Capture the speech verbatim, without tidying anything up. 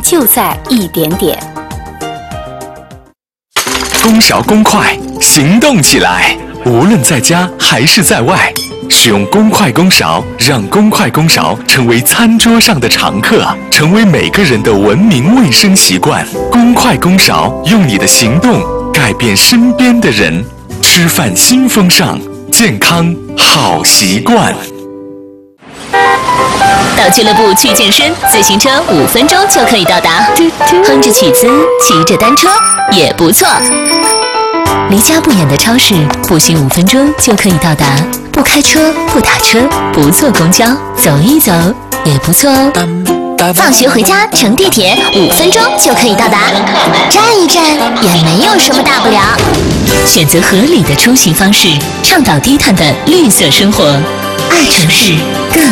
就在一点点。 公勺公筷，行动起来！无论在家还是在外，使用公筷公勺，让公筷公勺成为餐桌上的常客，成为每个人的文明卫生习惯。公筷公勺，用你的行动改变身边的人。吃饭新风尚，健康好习惯。 到俱乐部去健身，自行车五分钟就可以到达。哼着曲子，骑着单车也不错。离家不远的超市，步行五分钟就可以到达。不开车，不打车，不坐公交，走一走也不错哦。放学回家乘地铁，五分钟就可以到达。站一站也没有什么大不了。选择合理的出行方式，倡导低碳的绿色生活。爱城市，更